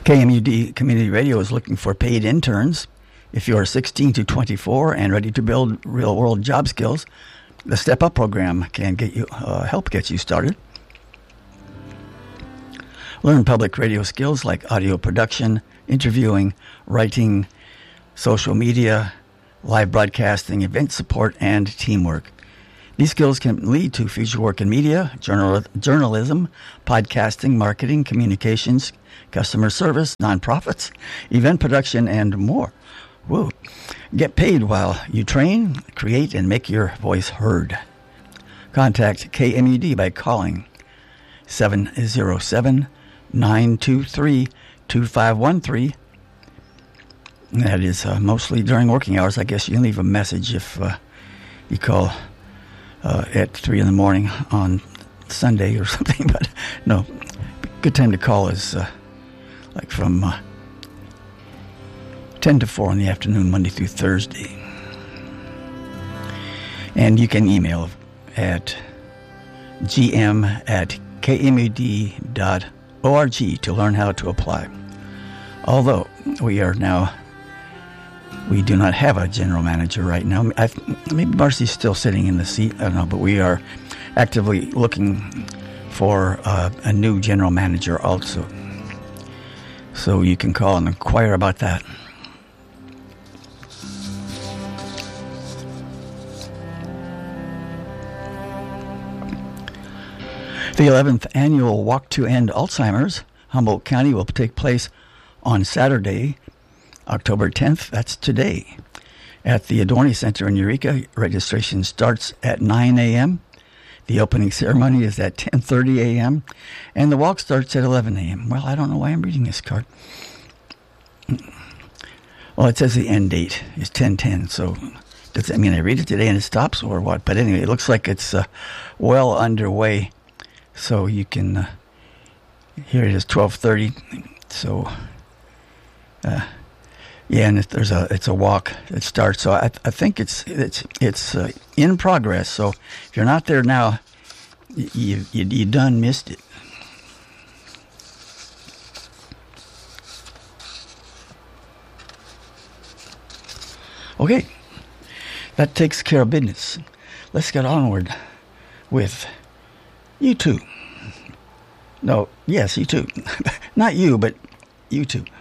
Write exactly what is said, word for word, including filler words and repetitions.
K M U D Community Radio is looking for paid interns. If you are sixteen to twenty-four and ready to build real-world job skills, the Step Up program can get you uh, help get you started. Learn public radio skills like audio production, interviewing, writing, social media, live broadcasting, event support, and teamwork. These skills can lead to future work in media, journal, journalism, podcasting, marketing, communications, customer service, nonprofits, event production, and more. Whoa. Get paid while you train, create, and make your voice heard. Contact K M U D by calling seven zero seven, nine two three, two five one three. That is uh, mostly during working hours. I guess you can leave a message if uh, you call uh, at three in the morning on Sunday or something. But no, good time to call is uh, like from uh, ten to four in the afternoon, Monday through Thursday. And you can email at gm at kmud dot org to learn how to apply. Although we are now, we do not have a general manager right now. I, maybe Marcy's still sitting in the seat, I don't know, but we are actively looking for uh, a new general manager also. So you can call and inquire about that. The eleventh Annual Walk to End Alzheimer's, Humboldt County, will take place on Saturday, October tenth, that's today, at the Adorni Center in Eureka. Registration starts at nine a.m. The opening ceremony is at ten thirty a.m. and the walk starts at eleven a.m. Well, I don't know why I'm reading this card. Well, it says the end date is ten ten, so does that mean I read it today and it stops or what? But anyway, it looks like it's uh, well underway. So you can, uh, here it is, twelve thirty. So, uh, yeah, and there's a it's a walk that starts. So I I think it's it's it's uh, in progress. So if you're not there now, you you you done missed it. Okay, that takes care of business. Let's get onward with you too. No, yes, you too. Not you, but you too.